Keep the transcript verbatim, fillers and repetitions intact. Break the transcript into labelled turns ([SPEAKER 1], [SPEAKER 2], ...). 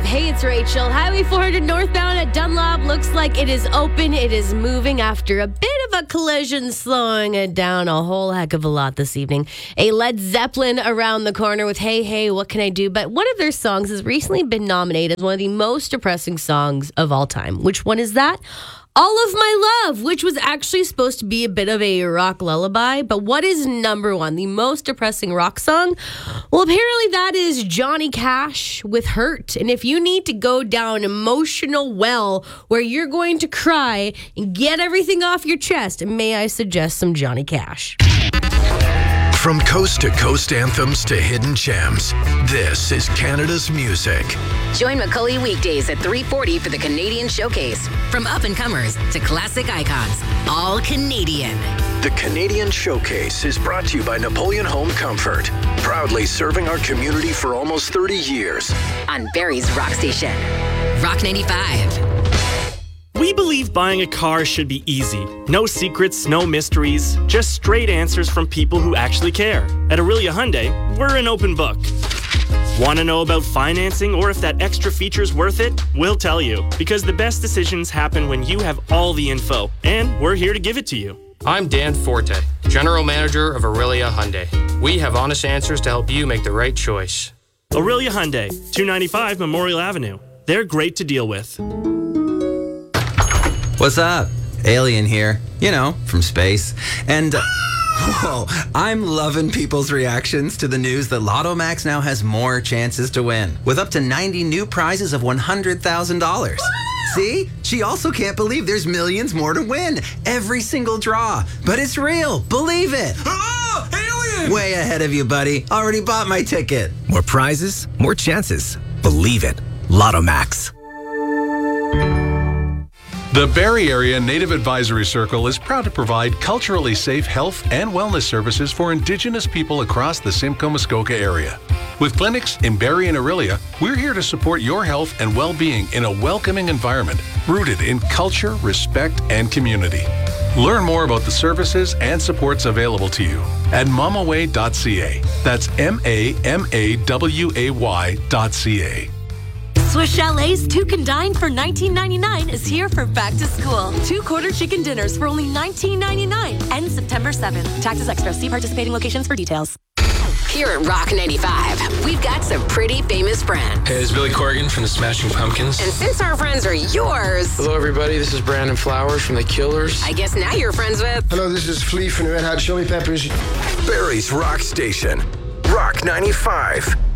[SPEAKER 1] Hey, it's Rachel. Highway four hundred northbound at Dunlop looks like it is open. It is moving after a bit of a collision, slowing it down a whole heck of a lot this evening. A Led Zeppelin around the corner with Hey, Hey, What Can I Do? But one of their songs has recently been nominated as one of the most depressing songs of all time. Which one is that? All of My Love, which was actually supposed to be a bit of a rock lullaby. But what is number one, the most depressing rock song? Well, apparently that is Johnny Cash with Hurt. And if you need to go down an emotional well where you're going to cry and get everything off your chest, may I suggest some Johnny Cash?
[SPEAKER 2] From coast to coast anthems to hidden gems, this is Canada's music.
[SPEAKER 3] Join Macaulay weekdays at three forty for the Canadian Showcase. From up-and-comers to classic icons, all Canadian.
[SPEAKER 2] The Canadian Showcase is brought to you by Napoleon Home Comfort, proudly serving our community for almost thirty years.
[SPEAKER 3] On Barrie's Rock Station. Rock ninety-five.
[SPEAKER 4] We believe buying a car should be easy. No secrets, no mysteries, just straight answers from people who actually care. At Aurelia Hyundai, we're an open book. Want to know about financing or if that extra feature's worth it? We'll tell you, because the best decisions happen when you have all the info, and we're here to give it to you.
[SPEAKER 5] I'm Dan Forte, General Manager of Aurelia Hyundai. We have honest answers to help you make the right choice.
[SPEAKER 4] Aurelia Hyundai, two ninety-five Memorial Avenue. They're great to deal with.
[SPEAKER 6] What's up? Alien here. You know, from space. And, uh, whoa, I'm loving people's reactions to the news that Lotto Max now has more chances to win, with up to ninety new prizes of one hundred thousand dollars. See? She also can't believe there's millions more to win. Every single draw. But it's real. Believe it.
[SPEAKER 7] Oh, alien!
[SPEAKER 6] Way ahead of you, buddy. Already bought my ticket.
[SPEAKER 8] More prizes, more chances. Believe it. Lotto Max.
[SPEAKER 9] The Barrie Area Native Advisory Circle is proud to provide culturally safe health and wellness services for Indigenous people across the Simcoe-Muskoka area. With clinics in Barrie and Aurelia, we're here to support your health and well-being in a welcoming environment rooted in culture, respect, and community. Learn more about the services and supports available to you at mamaway dot c a. That's M A M A W A Y dot C A.
[SPEAKER 10] Swiss Chalet's Two Can Dine for nineteen ninety-nine is here for back to school. Two quarter chicken dinners for only nineteen ninety-nine. Ends September seventh. Taxes extra. See participating locations for details.
[SPEAKER 3] Here at Rock ninety-five, we've got some pretty famous friends.
[SPEAKER 11] Hey, it's Billy Corgan from the Smashing Pumpkins.
[SPEAKER 3] And since our friends are yours...
[SPEAKER 11] Hello, everybody. This is Brandon Flowers from The Killers.
[SPEAKER 3] I guess now you're friends with...
[SPEAKER 12] Hello, this is Flea from the Red Hot Chili Peppers.
[SPEAKER 2] Barrie's Rock Station. Rock ninety-five.